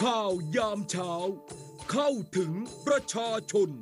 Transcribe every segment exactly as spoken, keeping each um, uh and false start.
ข่าวยามเช้าเข้าถึงประชาชน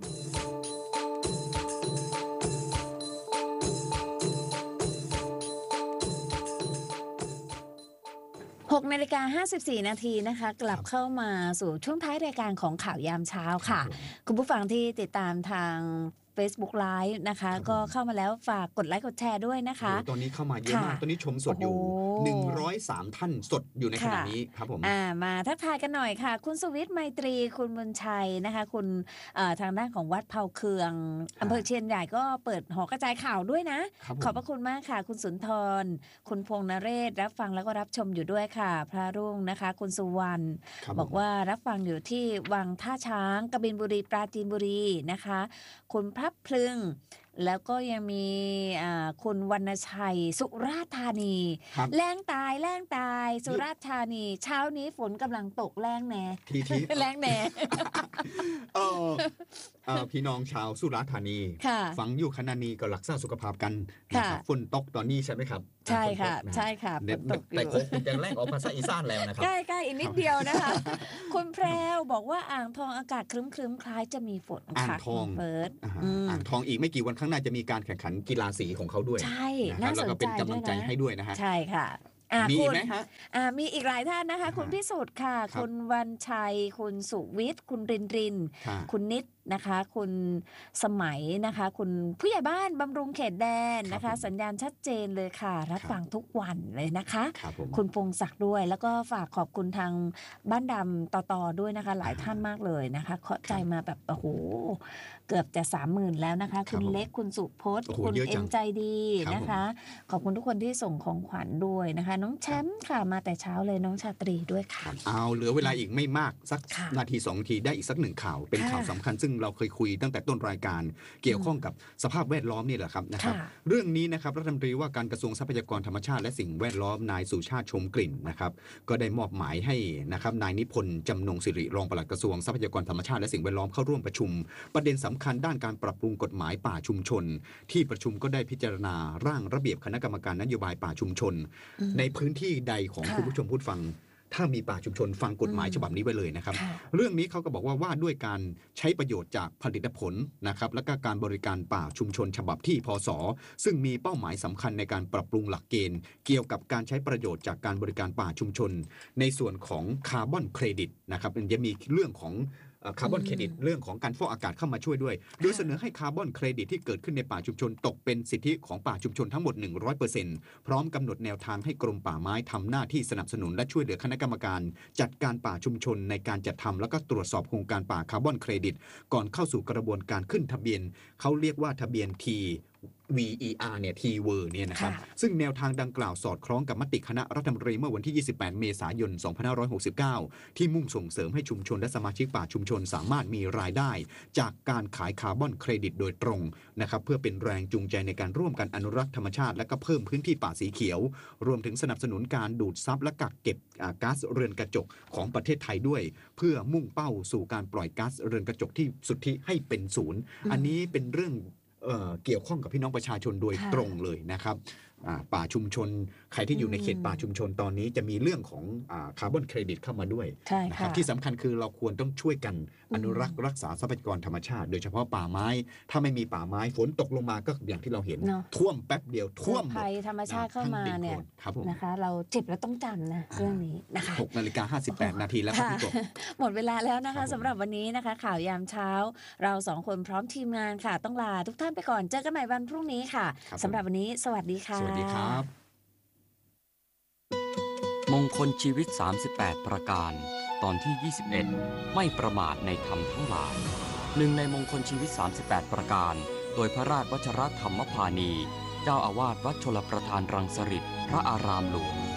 หกนาฬิกาห้าสิบสี่นาทีนะคะกลับเข้ามาสู่ช่วงท้ายรายการของข่าวยามเช้าค่ะคุณผู้ฟังที่ติดตามทาง Facebook Live นะคะก็เข้ามาแล้วฝากกดไลค์กดแชร์ด้วยนะคะตอนนี้เข้ามาเยอะมากตอนนี้ชมสดอยู่หนึ่งร้อยสามท่านสดอยู่ในขณะนี้ครับผมอ่ามาทักทายกันหน่อยค่ะคุณสุวิทย์ไมตรีคุณบุญชัยนะคะคุณทางด้านของวัดเผาเคืองอำเภอเชียนใหญ่ก็เปิดหอกระจายข่าวด้วยนะขอบพระคุณมากค่ะคุณสุนทรคุณพงษ์นเรศรับฟังแล้วก็รับชมอยู่ด้วยค่ะพระรุ่งนะคะคุณสุวรรณบอกว่ารับฟังอยู่ที่วังท่าช้างกบินบุรีปราจีนบุรีนะคะคุณพระพลึงแล้วก็ยังมีคุณวรรณชัยสุราษฎร์ธานีแรงตายแรงตายสุราษฎร์ธานีเช้านี้ฝนกำลังตกแรงแน่ทีทีแรงแน่เออพี่น้องชาวสุราษฎร์ธานีฟังอยู่ขณะนี้ก็รักษาสุขภาพกันนะครับฝนตกตอนนี้ใช่ไหมครับใช่ค่ะใช่ค่ะฝนตกอยู่แต่คงจะแรงออกภาษาอีสานแล้วนะครับใกล้ๆอีกนิดเดียวนะคะคุณแพรวบอกว่าอ่างทองอากาศครึ้มๆคล้ายจะมีฝนอ่างทองเฟิร์สอ่างทองอีกไม่กี่วันข้างหน้าจะมีการแข่งขันกีฬาสีของเขาด้วยใช่น่าสนใจด้วยนะแล้วก็เป็นกำลังใจให้ด้วยนะฮะใช่ค่ะมีไหมฮะมีอีกหลายท่านนะคะคุณพิสุทธิ์ค่ะคุณวันชัยคุณสุวิทย์คุณรินรินคุณนิดนะคะคุณสมัยนะคะคุณผู้ใหญ่บ้านบำรุงเขตแดนนะคะสัญญาณชัดเจนเลยค่ะรับฟังทุกวันเลยนะคะคุณพงศักดิ์ด้วยแล้วก็ฝากขอบคุณทางบ้านดำต่อๆด้วยนะคะหลายท่านมากเลยนะคะเคาะใจมาแบบโอ้โหเกือบจะสามหมื่นแล้วนะคะคุณเล็กคุณสุพจน์คุณเอ็มใจดีนะคะขอบคุณทุกคนที่ส่งของขวัญด้วยนะคะน้องแชมป์ค่ะมาแต่เช้าเลยน้องชาตรีด้วยค่ะเอาเหลือเวลาอีกไม่มากสักนาทีสองนาทีได้อีกสักหนึ่งข่าวเป็นข่าวสำคัญซึ่งเราเคยคุยตั้งแต่ต้นรายการเกี่ยวข้องกับสภาพแวดล้อมนี่แหละครับนะครับเรื่องนี้นะครับรัฐมนตรีว่าการกระทรวงทรัพยากรธรรมชาติและสิ่งแวดล้อมนายสุชาติชมกลิ่นนะครับก็ได้มอบหมายให้นะครับนายนิพนธ์จำนงสิริรองปลัดกระทรวงทรัพยากรธรรมชาติและสิ่งแวดล้อมเข้าร่วมประชุมประเด็นสำคัญด้านการปรับปรุงกฎหมายป่าชุมชนที่ประชุมก็ได้พิจารณาร่างระเบียบคณะกรรมการนโยบายป่าชุมชนในพื้นที่ใดของคุณผู้ชมผู้ฟังถ้ามีป่าชุมชนฟังกฎหมายฉบับนี้ไว้เลยนะครับเรื่องนี้เขาก็บอกว่าว่าด้วยการใช้ประโยชน์จากผลิตผลนะครับและก็การบริการป่าชุมชนฉบับที่พศซึ่งมีเป้าหมายสำคัญในการปรับปรุงหลักเกณฑ์เกี่ยวกับการใช้ประโยชน์จากการบริการป่าชุมชนในส่วนของคาร์บอนเครดิตนะครับมันจะมีเรื่องของคาร์บอนเครดิตเรื่องของการฟอกอากาศเข้ามาช่วยด้วยโดยเสนอให้คาร์บอนเครดิตที่เกิดขึ้นในป่าชุมชนตกเป็นสิทธิของป่าชุมชนทั้งหมด หนึ่งร้อยเปอร์เซ็นต์ พร้อมกำหนดแนวทางให้กรมป่าไม้ทำหน้าที่สนับสนุนและช่วยเหลือคณะกรรมการจัดการป่าชุมชนในการจัดทำแล้วก็ตรวจสอบโครงการป่าคาร์บอนเครดิตก่อนเข้าสู่กระบวนการขึ้นทะเบียนเขาเรียกว่าทะเบียน Tวี อี อาร์ เนี่ย T เวอร์เนี่ยนะครับซึ่งแนวทางดังกล่าวสอดคล้องกับมติคณะรัฐมนตรีเมื่อวันที่ยี่สิบแปดเมษายนสองพันห้าร้อยหกสิบเก้าที่มุ่งส่งเสริมให้ชุมชนและสมาชิกป่าชุมชนสามารถมีรายได้จากการขายคาร์บอนเครดิตโดยตรงนะครับเพื่อเป็นแรงจูงใจในการร่วมกันอนุรักษ์ธรรมชาติและก็เพิ่มพื้นที่ป่าสีเขียวรวมถึงสนับสนุนการดูดซับและกักเก็บก๊าซเรือนกระจกของประเทศไทยด้วยเพื่อมุ่งเป้าสู่การปล่อยก๊าซเรือนกระจกที่สุทธิให้เป็นศูนย์อันนี้เป็นเรื่องเอ่อเกี่ยวข้องกับพี่น้องประชาชนโดยตรงเลยนะครับป่าชุมชนใครที่อยู่ในเขตป่าชุมชนตอนนี้จะมีเรื่องของคาร์บอนเครดิตเข้ามาด้วยนะครับที่สำคัญคือเราควรต้องช่วยกันอนุรักษ์รักษาทรัพยากรธรรมชาติโดยเฉพาะป่าไม้ถ้าไม่มีป่าไม้ฝนตกลงมาก็อย่างที่เราเห็นท่วมแป๊บเดียวท่วมภัยธรรมชาติเข้ามาเนี่ยนะคะเราเจ็บแล้วต้องจำนะเรื่องนี้นะคะหกนาฬิกาห้าสิบแปดนาทีแล้วครับพี่กบหมดเวลาแล้วนะคะสำหรับวันนี้นะคะข่าวยามเช้าเราสองคนพร้อมทีมงานค่ะต้องลาทุกท่านไปก่อนเจอกันใหม่วันพรุ่งนี้ค่ะสำหรับวันนี้สวัสดีค่ะสวัสดีครับมงคลชีวิตสามสิบแปดประการตอนที่ยี่สิบเอ็ดไม่ประมาทในธรรมทั้งหลายหนึ่งในมงคลชีวิตสามสิบแปดประการโดยพระราชวชรธรรมพานีเจ้าอาวาสวัดชลประทานรังสฤษฎ์พระอารามหลวง